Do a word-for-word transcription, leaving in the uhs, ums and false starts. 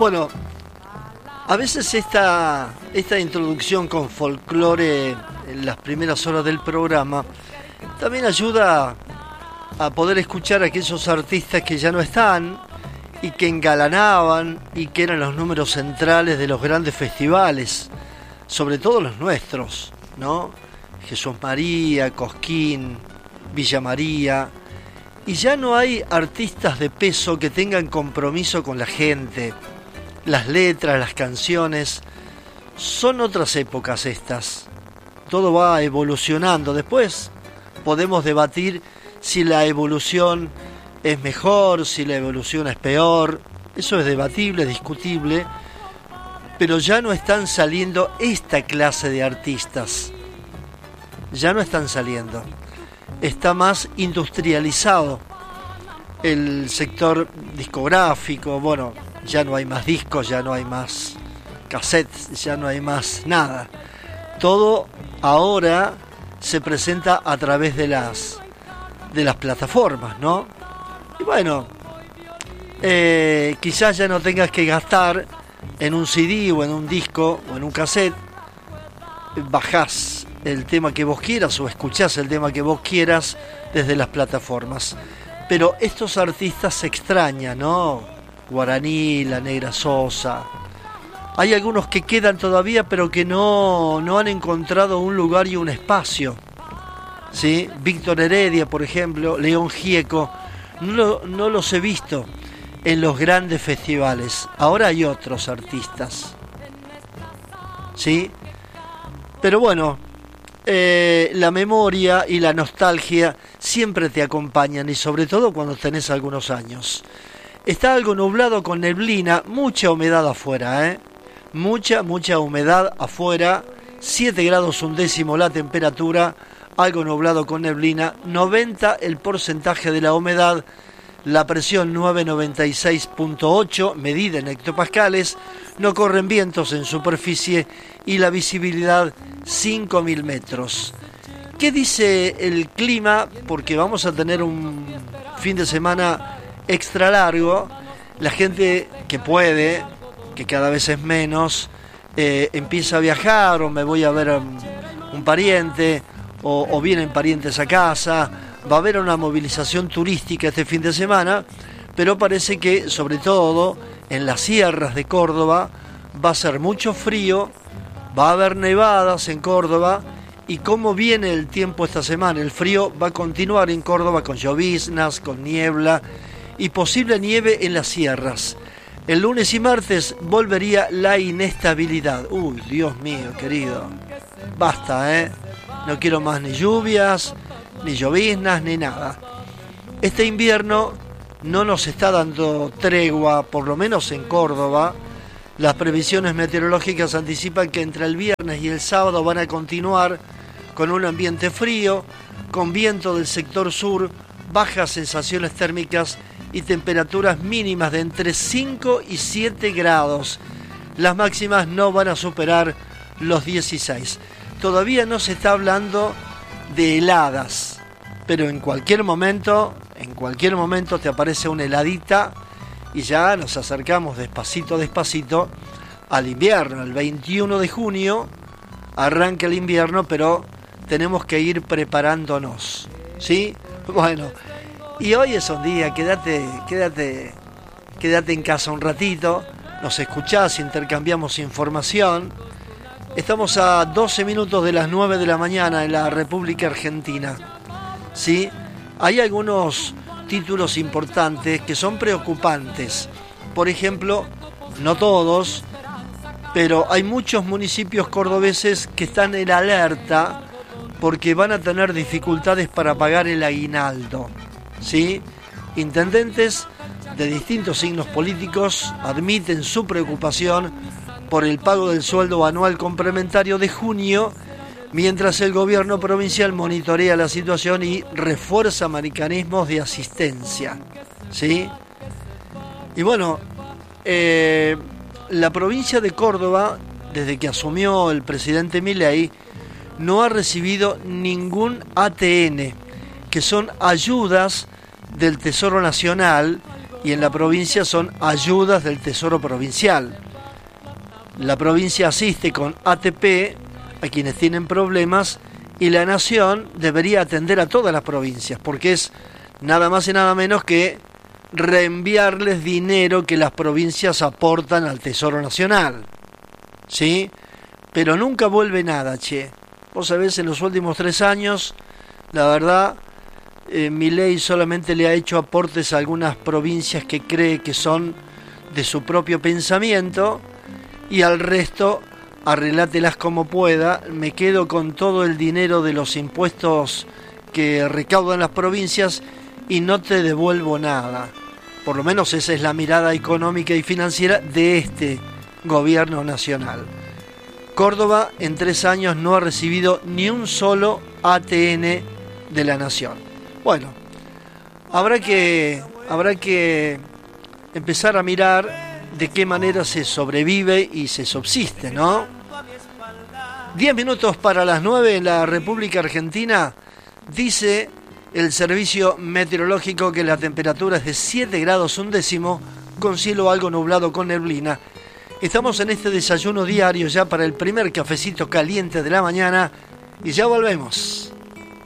Bueno, a veces esta, esta introducción con folclore en las primeras horas del programa también ayuda a poder escuchar a aquellos artistas que ya no están y que engalanaban y que eran los números centrales de los grandes festivales, sobre todo los nuestros, ¿no? Jesús María, Cosquín, Villa María, y ya no hay artistas de peso que tengan compromiso con la gente. Las letras, las canciones, son otras épocas estas. Todo va evolucionando. Después podemos debatir si la evolución es mejor, si la evolución es peor. Eso es debatible, discutible. Pero ya no están saliendo esta clase de artistas. Ya no están saliendo. Está más industrializado el sector discográfico. Bueno, ya no hay más discos, ya no hay más cassettes, ya no hay más nada. Todo ahora se presenta a través de las de las plataformas, ¿no? Y bueno, eh, quizás ya no tengas que gastar en un C D o en un disco o en un cassette. Bajás el tema que vos quieras o escuchás el tema que vos quieras desde las plataformas. Pero estos artistas se extrañan, ¿no? Guaraní, La Negra Sosa. Hay algunos que quedan todavía, pero que no, no han encontrado un lugar y un espacio, ¿sí? Víctor Heredia, por ejemplo, León Gieco, no, lo, no los he visto en los grandes festivales. Ahora hay otros artistas, ¿sí? Pero bueno, eh, la memoria y la nostalgia siempre te acompañan, y sobre todo cuando tenés algunos años. Está algo nublado con neblina, mucha humedad afuera, ¿eh? Mucha, mucha humedad afuera, siete grados un décimo la temperatura, algo nublado con neblina, noventa el porcentaje de la humedad, la presión nueve noventa y seis punto ocho, medida en hectopascales, no corren vientos en superficie y la visibilidad cinco mil metros. ¿Qué dice el clima? Porque vamos a tener un fin de semana extra largo. La gente que puede, que cada vez es menos, eh, empieza a viajar, o me voy a ver a un, un pariente, o, o vienen parientes a casa. Va a haber una movilización turística este fin de semana, pero parece que sobre todo en las sierras de Córdoba va a ser mucho frío, va a haber nevadas en Córdoba. ¿Y cómo viene el tiempo esta semana? El frío va a continuar en Córdoba con lloviznas, con niebla y posible nieve en las sierras. El lunes y martes volvería la inestabilidad. Uy, Dios mío, querido. Basta, ¿eh? No quiero más ni lluvias, ni lloviznas, ni nada. Este invierno no nos está dando tregua, por lo menos en Córdoba. Las previsiones meteorológicas anticipan que entre el viernes y el sábado van a continuar con un ambiente frío, con viento del sector sur, bajas sensaciones térmicas y temperaturas mínimas de entre cinco y siete grados. Las máximas no van a superar los dieciséis. Todavía no se está hablando de heladas, pero en cualquier momento, en cualquier momento te aparece una heladita y ya nos acercamos despacito, despacito al invierno. El veintiuno de junio arranca el invierno, pero tenemos que ir preparándonos, ¿sí? Bueno, y hoy es un día, quédate, quédate, quédate en casa un ratito, nos escuchás, intercambiamos información. Estamos a doce minutos de las nueve de la mañana en la República Argentina, ¿sí? Hay algunos títulos importantes que son preocupantes. Por ejemplo, no todos, pero hay muchos municipios cordobeses que están en alerta porque van a tener dificultades para pagar el aguinaldo, ¿sí? Intendentes de distintos signos políticos admiten su preocupación por el pago del sueldo anual complementario de junio, mientras el gobierno provincial monitorea la situación y refuerza mecanismos de asistencia, ¿sí? Y bueno, eh, la provincia de Córdoba, desde que asumió el presidente Milei, no ha recibido ningún A T N, que son ayudas del Tesoro Nacional y en la provincia son ayudas del Tesoro Provincial. La provincia asiste con A T P a quienes tienen problemas y la Nación debería atender a todas las provincias, porque es nada más y nada menos que reenviarles dinero que las provincias aportan al Tesoro Nacional. ¿Sí? Pero nunca vuelve nada, che. Vos sabés, en los últimos tres años, la verdad, eh, Milei solamente le ha hecho aportes a algunas provincias que cree que son de su propio pensamiento, y al resto, arreglátelas como pueda. Me quedo con todo el dinero de los impuestos que recaudan las provincias y no te devuelvo nada. Por lo menos esa es la mirada económica y financiera de este gobierno nacional. Córdoba en tres años no ha recibido ni un solo A T N de la Nación. Bueno, habrá que, habrá que empezar a mirar de qué manera se sobrevive y se subsiste, ¿no? Diez minutos para las nueve en la República Argentina. Dice el servicio meteorológico que la temperatura es de siete grados un décimo, con cielo algo nublado con neblina. Estamos en este desayuno diario ya para el primer cafecito caliente de la mañana y ya volvemos.